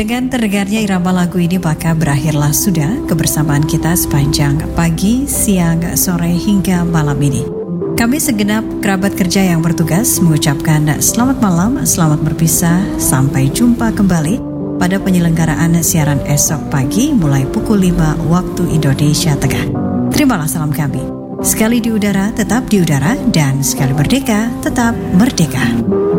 Dengan terdengarnya irama lagu ini maka berakhirlah sudah kebersamaan kita sepanjang pagi, siang, sore hingga malam ini. Kami segenap kerabat kerja yang bertugas mengucapkan selamat malam, selamat berpisah, sampai jumpa kembali pada penyelenggaraan siaran esok pagi mulai pukul 5 waktu Indonesia Tengah. Terimalah salam kami. Sekali di udara, tetap di udara, dan sekali merdeka, tetap merdeka.